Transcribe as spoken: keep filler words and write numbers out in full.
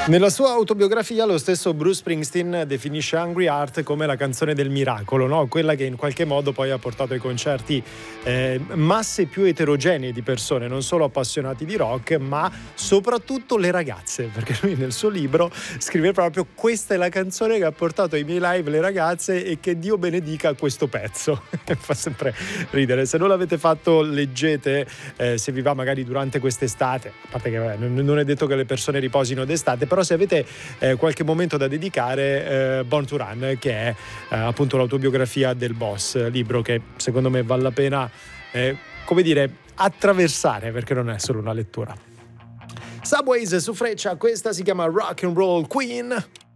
Nella sua autobiografia lo stesso Bruce Springsteen definisce Hungry Heart come la canzone del miracolo, no? Quella che in qualche modo poi ha portato ai concerti eh, masse più eterogenee di persone, non solo appassionati di rock, ma soprattutto le ragazze, perché lui nel suo libro scrive proprio: questa è la canzone che ha portato ai miei live le ragazze e che Dio benedica questo pezzo. Fa sempre ridere. Se non l'avete fatto, leggete, eh, se vi va magari durante quest'estate, a parte che vabbè, non è detto che le persone riposino d'estate, però se avete eh, qualche momento da dedicare, eh, Born to Run, che è eh, appunto l'autobiografia del boss, libro che secondo me vale la pena eh, come dire attraversare, perché non è solo una lettura. Subways su Freccia, questa si chiama Rock and Roll Queen.